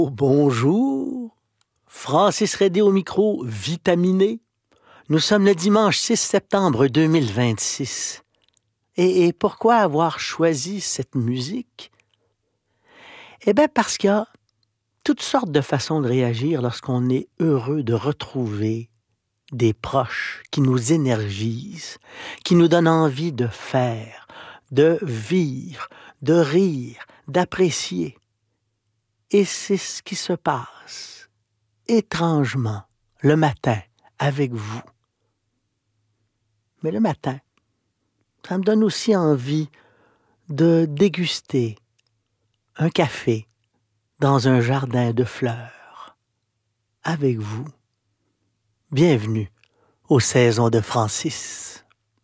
Bonjour, Francis Redé au micro, vitaminé. Nous sommes le dimanche 6 septembre 2026. Et pourquoi avoir choisi cette musique? Eh bien, parce qu'il y a toutes sortes de façons de réagir lorsqu'on est heureux de retrouver des proches qui nous énergisent, qui nous donnent envie de faire, de vivre, de rire, d'apprécier. Et c'est ce qui se passe, étrangement, le matin, avec vous. Mais le matin, ça me donne aussi envie de déguster un café dans un jardin de fleurs, avec vous. Bienvenue aux saisons de Francis.